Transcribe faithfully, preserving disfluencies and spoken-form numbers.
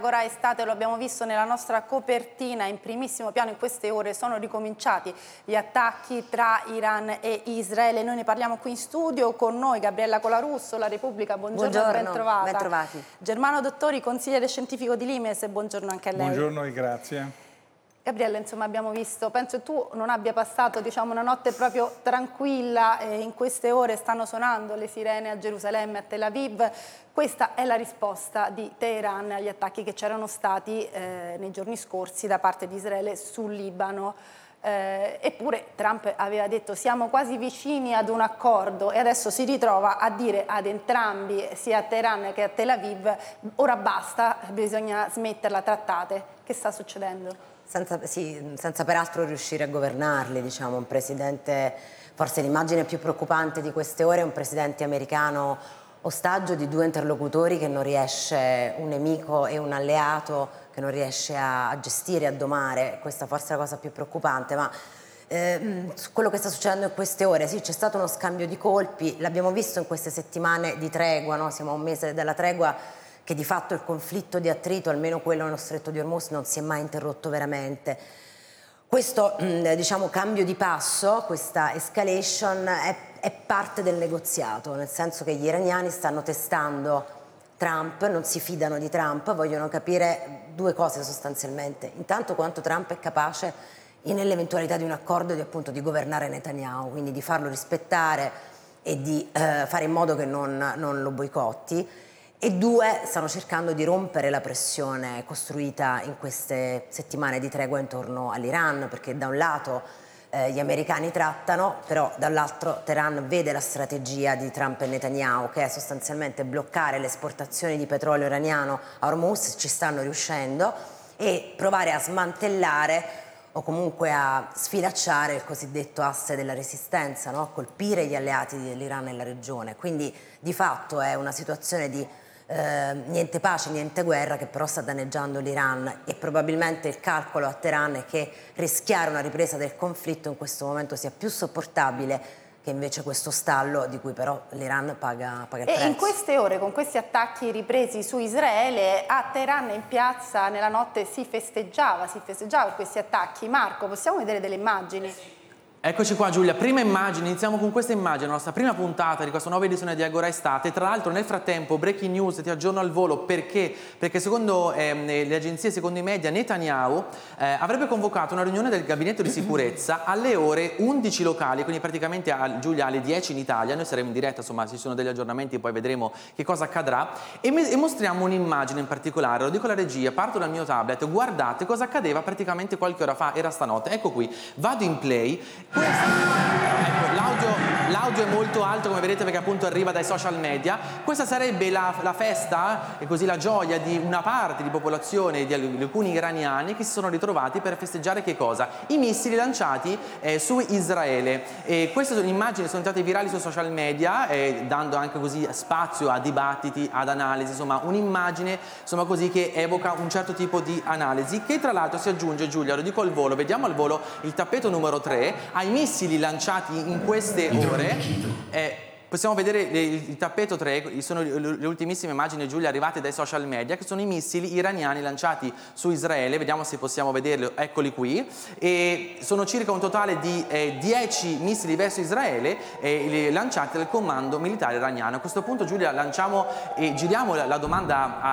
Agora Estate, lo abbiamo visto nella nostra copertina, in primissimo piano in queste ore sono ricominciati gli attacchi tra Iran e Israele. Noi ne parliamo qui in studio, con noi Gabriella Colarusso, La Repubblica, buongiorno, buongiorno, ben trovata. ben trovati. Germano Dottori, consigliere scientifico di Limes, buongiorno anche a lei. Buongiorno e grazie. Gabriella, insomma, abbiamo visto, penso tu non abbia passato, diciamo, una notte proprio tranquilla, eh, in queste ore stanno suonando le sirene a Gerusalemme, a Tel Aviv. Questa è la risposta di Teheran agli attacchi che c'erano stati eh, nei giorni scorsi da parte di Israele sul Libano. Eh, eppure Trump aveva detto siamo quasi vicini ad un accordo e adesso si ritrova a dire ad entrambi, sia a Teheran che a Tel Aviv, ora basta, bisogna smetterla, trattate. Che sta succedendo? Senza, sì, senza peraltro riuscire a governarli, diciamo, un presidente, forse l'immagine più preoccupante di queste ore è un presidente americano ostaggio di due interlocutori che non riesce, un nemico e un alleato, che non riesce a, a gestire, a domare. Questa forse è la cosa più preoccupante, ma eh, quello che sta succedendo in queste ore, sì, c'è stato uno scambio di colpi, l'abbiamo visto in queste settimane di tregua, no? Siamo a un mese dalla tregua, che di fatto il conflitto di attrito, almeno quello nello stretto di Hormuz, non si è mai interrotto veramente. Questo diciamo, cambio di passo, questa escalation è, è parte del negoziato, nel senso che gli iraniani stanno testando Trump, non si fidano di Trump, vogliono capire due cose sostanzialmente. Intanto quanto Trump è capace, nell'eventualità di un accordo, di, appunto, di governare Netanyahu, quindi di farlo rispettare e di eh, fare in modo che non, non lo boicotti. E due, stanno cercando di rompere la pressione costruita in queste settimane di tregua intorno all'Iran, perché da un lato eh, gli americani trattano, però dall'altro Teheran vede la strategia di Trump e Netanyahu, che è sostanzialmente bloccare le esportazioni di petrolio iraniano a Hormuz, ci stanno riuscendo, e provare a smantellare o comunque a sfilacciare il cosiddetto asse della resistenza, no? Colpire gli alleati dell'Iran nella regione. Quindi di fatto è una situazione di Eh, niente pace, niente guerra, che però sta danneggiando l'Iran, e probabilmente il calcolo a Teheran è che rischiare una ripresa del conflitto in questo momento sia più sopportabile che invece questo stallo di cui però l'Iran paga, paga il e prezzo. E in queste ore, con questi attacchi ripresi su Israele, a Teheran in piazza nella notte si festeggiava, si festeggiava per questi attacchi. Marco, possiamo vedere delle immagini? Eccoci qua Giulia, prima immagine, iniziamo con questa immagine, la nostra prima puntata di questa nuova edizione di Agora Estate. Tra l'altro nel frattempo, breaking news, ti aggiorno al volo, perché? Perché secondo ehm, le agenzie, secondo i media, Netanyahu eh, avrebbe convocato una riunione del gabinetto di sicurezza alle ore undici locali, quindi praticamente a, Giulia, alle dieci in Italia. Noi saremo in diretta, insomma ci sono degli aggiornamenti, poi vedremo che cosa accadrà, e, e mostriamo un'immagine in particolare, lo dico alla regia, parto dal mio tablet, guardate cosa accadeva praticamente qualche ora fa, era stanotte. Ecco qui, vado in play. Ecco, l'audio è molto alto, come vedete, perché appunto arriva dai social media. Questa sarebbe la, la festa e così la gioia di una parte di popolazione, di alcuni iraniani che si sono ritrovati per festeggiare che cosa? I missili lanciati eh, su Israele. E queste sono immagini che sono state virali sui social media, eh, dando anche così spazio a dibattiti, ad analisi, insomma un'immagine insomma così che evoca un certo tipo di analisi, che tra l'altro si aggiunge, Giulia, lo dico al volo, vediamo al volo il tappeto numero tre, ai missili lanciati in queste ore. Eh, possiamo vedere il tappeto tre, sono le ultimissime immagini, Giulia, arrivate dai social media, che sono i missili iraniani lanciati su Israele. Vediamo se possiamo vederli, eccoli qui, e sono circa un totale di eh, dieci missili verso Israele eh, lanciati dal comando militare iraniano. A questo punto, Giulia, lanciamo e giriamo la, la domanda a